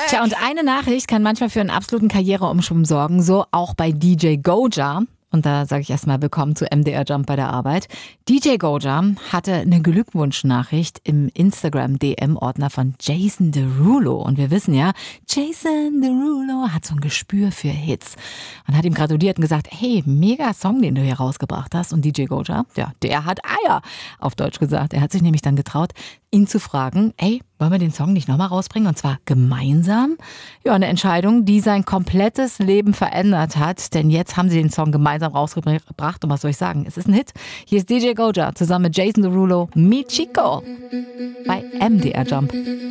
Tja, und eine Nachricht kann manchmal für einen absoluten Karriereumschwung sorgen, so auch bei DJ Goja. Und da sage ich erstmal willkommen zu MDR Jump bei der Arbeit. DJ Goja hatte eine Glückwunschnachricht im Instagram-DM-Ordner von Jason Derulo. Und wir wissen ja, Jason Derulo hat so ein Gespür für Hits. Und hat ihm gratuliert und gesagt, hey, mega Song, den du hier rausgebracht hast. Und DJ Goja, ja, der hat Eier, auf Deutsch gesagt. Er hat sich nämlich dann getraut, ihn zu fragen, ey, wollen wir den Song nicht nochmal rausbringen? Und zwar gemeinsam? Ja, eine Entscheidung, die sein komplettes Leben verändert hat. Denn jetzt haben sie den Song gemeinsam rausgebracht. Und was soll ich sagen? Es ist ein Hit. Hier ist DJ Goja zusammen mit Jason Derulo, Mi Chico bei MDR Jump.